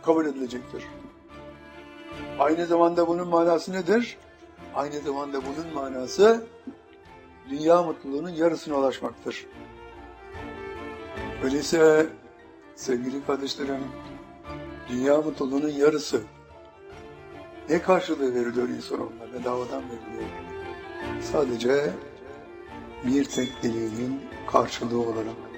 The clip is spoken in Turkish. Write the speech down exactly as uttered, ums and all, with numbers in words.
kabul edilecektir. Aynı zamanda bunun manası nedir? Aynı zamanda bunun manası dünya mutluluğunun yarısına ulaşmaktır. Öyleyse sevgili kardeşlerim, dünya mutluluğunun yarısı ne karşılığı veriliyor insanoğluna? Bedavadan veriliyor. Sadece bir tek dileğinin karşılığı olarak.